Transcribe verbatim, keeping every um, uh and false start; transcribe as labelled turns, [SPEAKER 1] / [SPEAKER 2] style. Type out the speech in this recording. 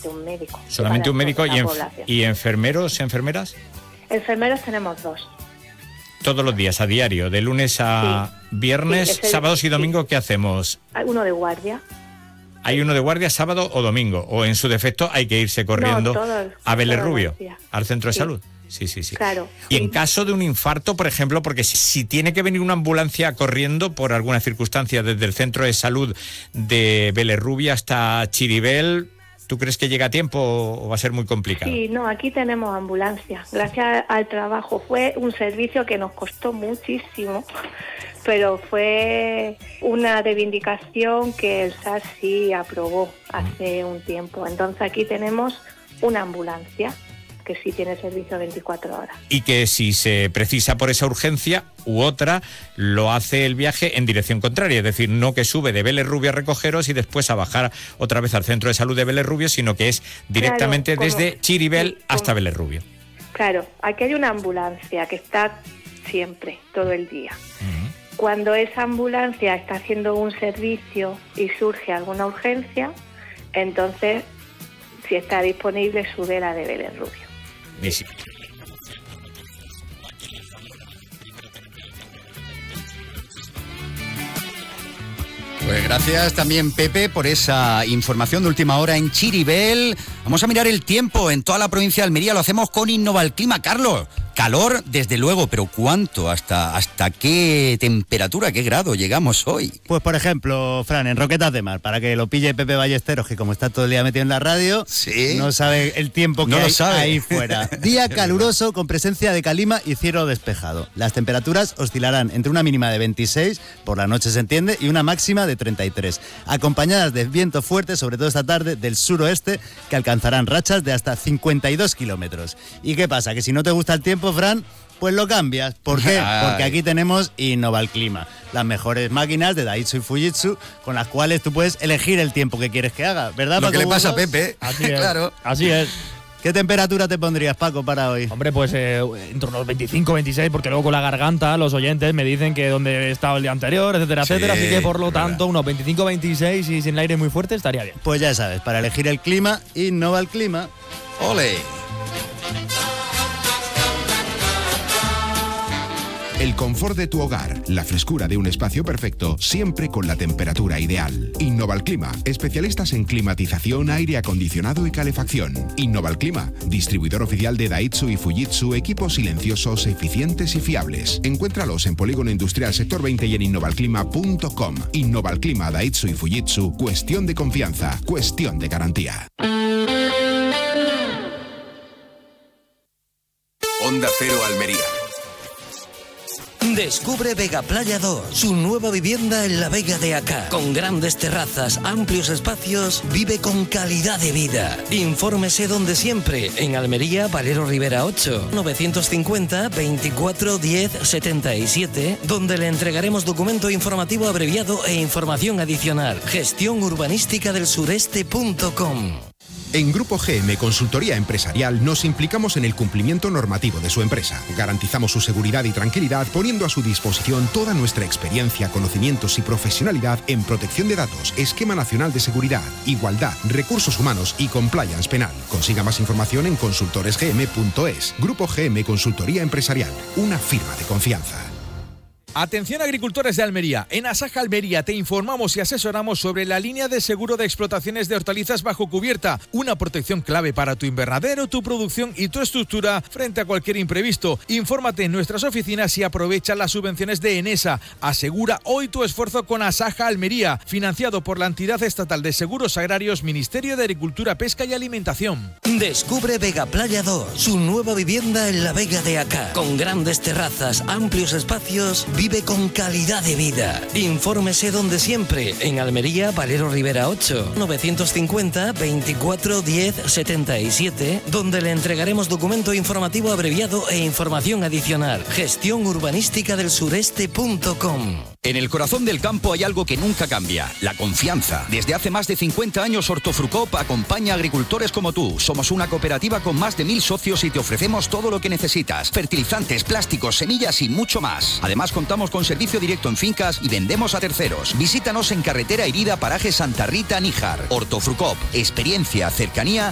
[SPEAKER 1] solamente un médico.
[SPEAKER 2] Solamente un médico y, enf- y enfermeros, enfermeras.
[SPEAKER 1] Enfermeros tenemos dos.
[SPEAKER 2] Todos los días, a diario, de lunes a sí. viernes, sí, el, sábados y domingos, sí. ¿Qué hacemos?
[SPEAKER 1] Hay uno de guardia.
[SPEAKER 2] Hay uno de guardia sábado o domingo, o en su defecto hay que irse corriendo no, todos, a Vélez Rubio, al centro de sí. salud. Sí, sí, sí.
[SPEAKER 1] Claro.
[SPEAKER 2] Y en caso de un infarto, por ejemplo, porque si, si tiene que venir una ambulancia corriendo por alguna circunstancia desde el centro de salud de Vélez Rubio hasta Chiribel, ¿tú crees que llega a tiempo o va a ser muy complicado?
[SPEAKER 1] Sí, no, aquí tenemos ambulancia. Gracias al trabajo. Fue un servicio que nos costó muchísimo, pero fue una reivindicación que el S A R sí aprobó hace un tiempo. Entonces aquí tenemos una ambulancia que sí tiene servicio veinticuatro horas.
[SPEAKER 2] Y que si se precisa por esa urgencia u otra, lo hace el viaje en dirección contraria, es decir, no que sube de Vélez Rubio a recogeros y después a bajar otra vez al centro de salud de Vélez Rubio, sino que es directamente claro, desde Chiribel sí, hasta Vélez Rubio.
[SPEAKER 1] Claro, aquí hay una ambulancia que está siempre, todo el día. Uh-huh. Cuando esa ambulancia está haciendo un servicio y surge alguna urgencia, entonces, si está disponible, sube la de Vélez Rubio.
[SPEAKER 2] Sí.
[SPEAKER 3] Pues gracias también, Pepe, por esa información de última hora en Chiribel. Vamos a mirar el tiempo en toda la provincia de Almería. Lo hacemos con Innovalclima. Carlos, calor, desde luego, pero ¿cuánto? ¿Hasta, hasta qué temperatura, qué grado llegamos hoy?
[SPEAKER 4] Pues, por ejemplo, Fran, en Roquetas de Mar, para que lo pille Pepe Ballesteros, que como está todo el día metido en la radio,
[SPEAKER 3] ¿sí?
[SPEAKER 4] No sabe el tiempo que
[SPEAKER 3] no
[SPEAKER 4] hay
[SPEAKER 3] lo sabe.
[SPEAKER 4] ahí fuera. Día caluroso con presencia de calima y cielo despejado. Las temperaturas oscilarán entre una mínima de veintiséis, por la noche se entiende, y una máxima de treinta y tres, acompañadas de viento fuerte, sobre todo esta tarde, del suroeste, que alcanzarán rachas de hasta cincuenta y dos kilómetros. ¿Y qué pasa? Que si no te gusta el tiempo, Fran, pues lo cambias. ¿Por qué? Ay. Porque aquí tenemos Innovalclima, las mejores máquinas de Daitsu y Fujitsu, con las cuales tú puedes elegir el tiempo que quieres que haga, ¿verdad?
[SPEAKER 3] Lo que le pasa a Pepe.
[SPEAKER 4] Así es.
[SPEAKER 3] Claro.
[SPEAKER 4] Así es. ¿Qué temperatura te pondrías, Paco, para hoy?
[SPEAKER 5] Hombre, pues eh, entre unos veinticinco, veintiséis, porque luego con la garganta los oyentes me dicen que donde he estado el día anterior, etcétera, sí, etcétera. Así que por lo tanto, unos veinticinco, veintiséis y sin el aire muy fuerte estaría bien.
[SPEAKER 4] Pues ya sabes, para elegir el clima, Innovalclima.
[SPEAKER 3] ¡Ole!
[SPEAKER 6] El confort de tu hogar, la frescura de un espacio perfecto, siempre con la temperatura ideal. Innovalclima, especialistas en climatización, aire acondicionado y calefacción. Innovalclima, distribuidor oficial de Daitsu y Fujitsu, equipos silenciosos, eficientes y fiables. Encuéntralos en Polígono Industrial Sector veinte y en innovalclima punto com. Innovalclima, Daitsu y Fujitsu, cuestión de confianza, cuestión de garantía.
[SPEAKER 7] Onda Cero Almería.
[SPEAKER 8] Descubre Vega Playa dos, su nueva vivienda en la Vega de Acá. Con grandes terrazas, amplios espacios, vive con calidad de vida. Infórmese donde siempre, en Almería, Valero Rivera ocho, novecientos cincuenta, veinticuatro, diez, setenta y siete, donde le entregaremos documento informativo abreviado e información adicional. Gestión urbanística del sureste punto com.
[SPEAKER 6] En Grupo G M Consultoría Empresarial nos implicamos en el cumplimiento normativo de su empresa. Garantizamos su seguridad y tranquilidad poniendo a su disposición toda nuestra experiencia, conocimientos y profesionalidad en protección de datos, esquema nacional de seguridad, igualdad, recursos humanos y compliance penal. Consiga más información en consultores g m punto es. Grupo G M Consultoría Empresarial, una firma de confianza.
[SPEAKER 9] Atención agricultores de Almería, en Asaja Almería te informamos y asesoramos sobre la línea de seguro de explotaciones de hortalizas bajo cubierta, una protección clave para tu invernadero, tu producción y tu estructura frente a cualquier imprevisto. Infórmate en nuestras oficinas y aprovecha las subvenciones de Enesa. Asegura hoy tu esfuerzo con Asaja Almería, financiado por la entidad estatal de seguros agrarios, Ministerio de Agricultura, Pesca y Alimentación.
[SPEAKER 8] Descubre Vega Playa dos, su nueva vivienda en la Vega de Acá, con grandes terrazas, amplios espacios, vive con calidad de vida. Infórmese donde siempre, en Almería, Valero Rivera ocho, novecientos cincuenta, veinticuatro, diez, setenta y siete, donde le entregaremos documento informativo abreviado e información adicional. Gestión urbanística del sureste punto com.
[SPEAKER 3] En el corazón del campo hay algo que nunca cambia, la confianza. Desde hace más de cincuenta años Hortofrucop acompaña a agricultores como tú. Somos una cooperativa con más de mil socios y te ofrecemos todo lo que necesitas. Fertilizantes, plásticos, semillas y mucho más. Además contamos con servicio directo en fincas y vendemos a terceros. Visítanos en Carretera Herida, paraje Santa Rita, Níjar. Hortofrucop, experiencia, cercanía